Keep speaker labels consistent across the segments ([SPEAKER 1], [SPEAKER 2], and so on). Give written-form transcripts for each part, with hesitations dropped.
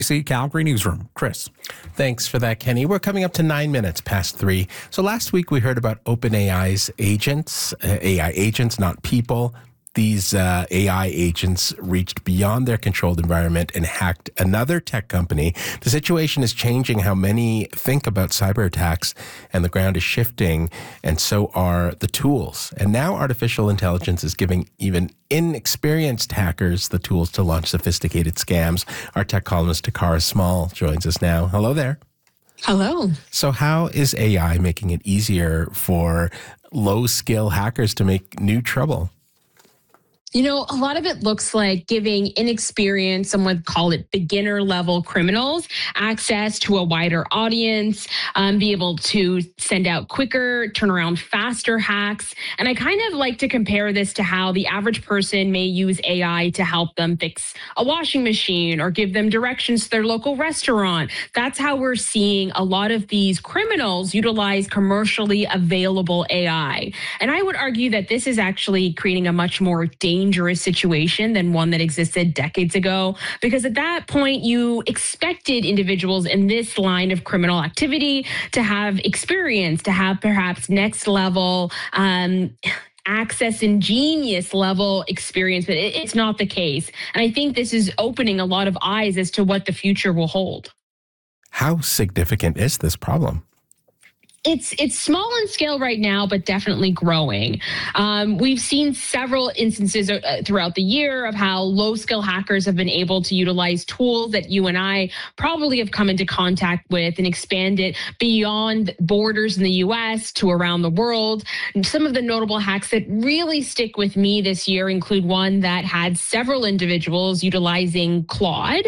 [SPEAKER 1] See Calgary Newsroom. Chris.
[SPEAKER 2] Thanks for that, Kenny. We're coming up to 9 minutes past 3. So last week we heard about OpenAI's agents, AI agents, not people. These AI agents reached beyond their controlled environment and hacked another tech company. The situation is changing how many think about cyber attacks, and the ground is shifting, and so are the tools. And now artificial intelligence is giving even inexperienced hackers the tools to launch sophisticated scams. Our tech columnist Takara Small joins us now. Hello there.
[SPEAKER 3] Hello.
[SPEAKER 2] So how is AI making it easier for low-skill hackers to make new trouble?
[SPEAKER 3] You know, a lot of it looks like giving inexperienced, some would call it beginner level criminals, access to a wider audience, be able to send out quicker, turn around faster hacks. And I kind of like to compare this to how the average person may use AI to help them fix a washing machine or give them directions to their local restaurant. That's how we're seeing a lot of these criminals utilize commercially available AI. And I would argue that this is actually creating a much more dangerous situation than one that existed decades ago, because at that point you expected individuals in this line of criminal activity to have experience, to have perhaps next level access and genius level experience, but it's not the case. And I think this is opening a lot of eyes as to what the future will hold.
[SPEAKER 2] How significant is this problem?
[SPEAKER 3] It's small in scale right now, but definitely growing. We've seen several instances throughout the year of how low-skill hackers have been able to utilize tools that you and I probably have come into contact with and expand it beyond borders in the U.S. to around the world. And some of the notable hacks that really stick with me this year include one that had several individuals utilizing Claude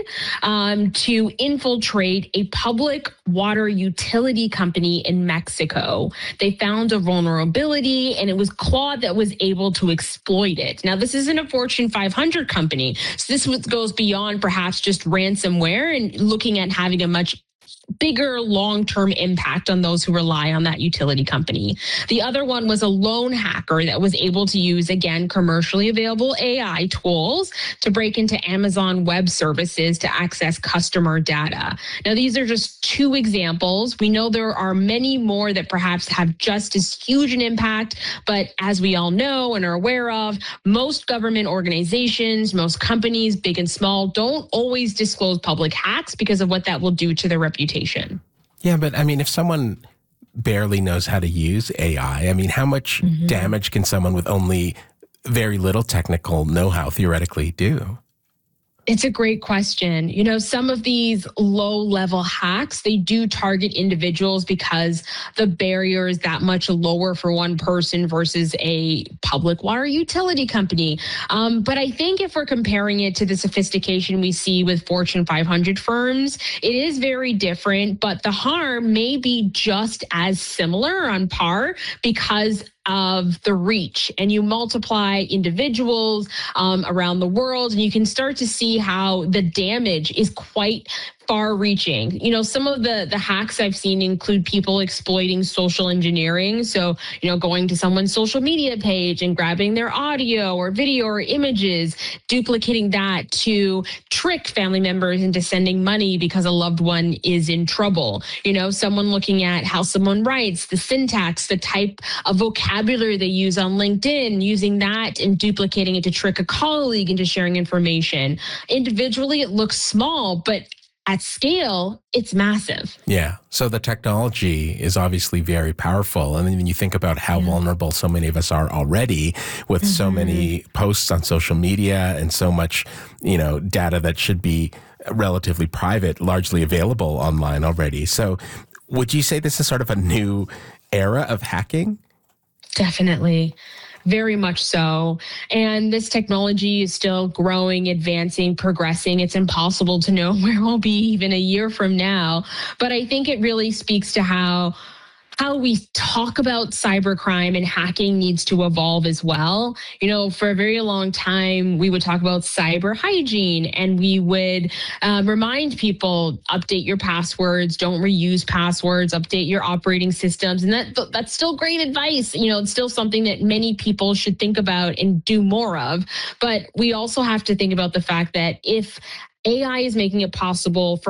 [SPEAKER 3] to infiltrate a public water utility company in Mexico. They found a vulnerability, and it was Claude that was able to exploit it. Now, this isn't a Fortune 500 company, so this goes beyond perhaps just ransomware and looking at having a much bigger long-term impact on those who rely on that utility company. The other one was a lone hacker that was able to use, again, commercially available AI tools to break into Amazon Web Services to access customer data. Now, these are just two examples. We know there are many more that perhaps have just as huge an impact, but as we all know and are aware of, most government organizations, most companies, big and small, don't always disclose public hacks because of what that will do to their reputation.
[SPEAKER 2] Yeah, but I mean, if someone barely knows how to use AI, I mean, how much damage can someone with only very little technical know-how theoretically do?
[SPEAKER 3] It's a great question. You know, some of these low-level hacks, they do target individuals because the barrier is that much lower for one person versus a public water utility company. But I think if we're comparing it to the sophistication we see with Fortune 500 firms, it is very different, but the harm may be just as similar, on par, because of the reach, and you multiply individuals around the world, and you can start to see how the damage is quite far-reaching. You know, some of the hacks I've seen include people exploiting social engineering. So, you know, going to someone's social media page and grabbing their audio or video or images, duplicating that to trick family members into sending money because a loved one is in trouble. You know, someone looking at how someone writes, the syntax, the type of vocabulary they use on LinkedIn, using that and duplicating it to trick a colleague into sharing information. Individually, it looks small, but at scale, it's massive.
[SPEAKER 2] Yeah. So the technology is obviously very powerful. And then when you think about how vulnerable so many of us are already with so many posts on social media and so much, you know, data that should be relatively private, largely available online already. So would you say this is sort of a new era of hacking?
[SPEAKER 3] Definitely. Very much so. And this technology is still growing, advancing, progressing. It's impossible to know where we'll be even a year from now. But I think it really speaks to how we talk about cybercrime and hacking needs to evolve as well. You know, for a very long time, we would talk about cyber hygiene, and we would remind people, update your passwords, don't reuse passwords, update your operating systems. And that's still great advice. You know, it's still something that many people should think about and do more of. But we also have to think about the fact that if AI is making it possible for